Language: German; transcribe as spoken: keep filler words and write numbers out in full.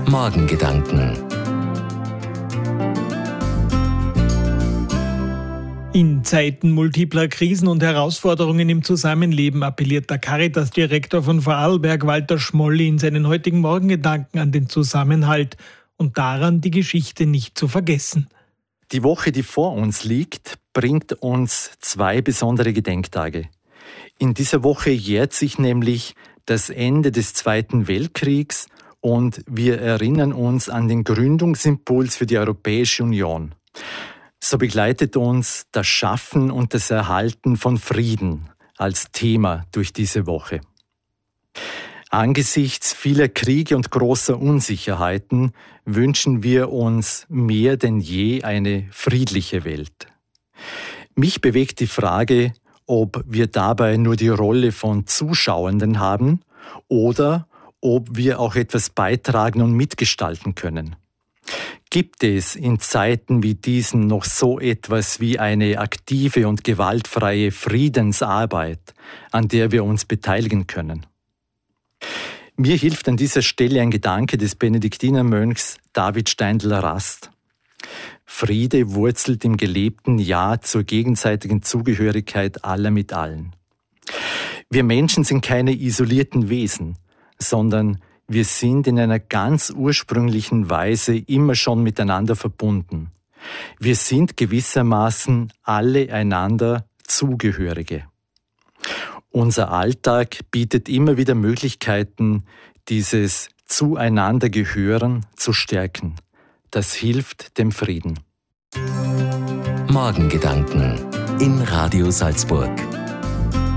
Morgengedanken. In Zeiten multipler Krisen und Herausforderungen im Zusammenleben appelliert der Caritas-Direktor von Vorarlberg, Walter Schmolli, in seinen heutigen Morgengedanken an den Zusammenhalt und daran, die Geschichte nicht zu vergessen. Die Woche, die vor uns liegt, bringt uns zwei besondere Gedenktage. In dieser Woche jährt sich nämlich das Ende des Zweiten Weltkriegs und wir erinnern uns an den Gründungsimpuls für die Europäische Union. So begleitet uns das Schaffen und das Erhalten von Frieden als Thema durch diese Woche. Angesichts vieler Kriege und großer Unsicherheiten wünschen wir uns mehr denn je eine friedliche Welt. Mich bewegt die Frage, ob wir dabei nur die Rolle von Zuschauenden haben oder ob wir auch etwas beitragen und mitgestalten können. Gibt es in Zeiten wie diesen noch so etwas wie eine aktive und gewaltfreie Friedensarbeit, an der wir uns beteiligen können? Mir hilft an dieser Stelle ein Gedanke des Benediktinermönchs David Steindl-Rast. Friede wurzelt im gelebten Ja zur gegenseitigen Zugehörigkeit aller mit allen. Wir Menschen sind keine isolierten Wesen, sondern wir sind in einer ganz ursprünglichen Weise immer schon miteinander verbunden. Wir sind gewissermaßen alle einander Zugehörige. Unser Alltag bietet immer wieder Möglichkeiten, dieses Zueinandergehören zu stärken. Das hilft dem Frieden. Morgengedanken in Radio Salzburg.